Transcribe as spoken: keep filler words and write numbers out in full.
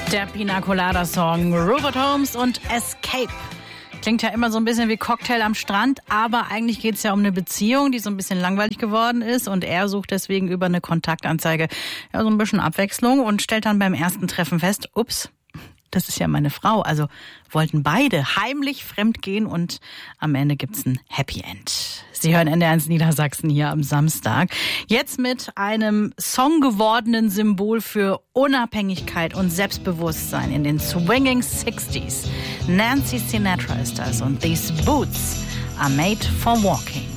Der Pina Colada Song Rupert Holmes und Escape. Klingt ja immer so ein bisschen wie Cocktail am Strand, aber eigentlich geht es ja um eine Beziehung, die so ein bisschen langweilig geworden ist und er sucht deswegen über eine Kontaktanzeige ja so ein bisschen Abwechslung und stellt dann beim ersten Treffen fest, ups, das ist ja meine Frau. Also wollten beide heimlich fremdgehen und am Ende gibt's ein Happy End. Sie hören N D R eins Niedersachsen hier am Samstag. Jetzt mit einem Song gewordenen Symbol für Unabhängigkeit und Selbstbewusstsein in den Swinging Sixties. Nancy Sinatra ist das und These Boots are made for walking.